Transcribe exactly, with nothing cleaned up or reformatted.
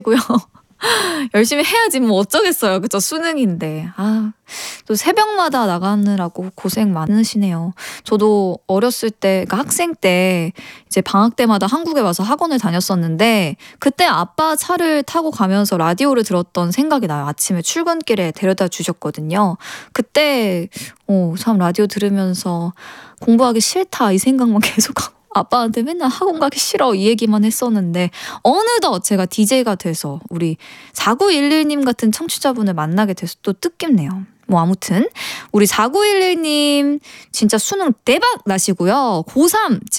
고요. 열심히 해야지 뭐 어쩌겠어요. 그쵸? 수능인데. 아, 또 새벽마다 나가느라고 고생 많으시네요. 저도 어렸을 때, 그러니까 학생 때 이제 방학 때마다 한국에 와서 학원을 다녔었는데 그때 아빠 차를 타고 가면서 라디오를 들었던 생각이 나요. 아침에 출근길에 데려다 주셨거든요. 그때 어, 참 라디오 들으면서 공부하기 싫다 이 생각만 계속하고 아빠한테 맨날 학원 가기 싫어 이 얘기만 했었는데 어느덧 제가 디제이가 돼서 우리 사구일일 님 같은 청취자분을 만나게 돼서 또 뜻깊네요. 뭐 아무튼 우리 사구일일 님 진짜 수능 대박 나시고요. 고삼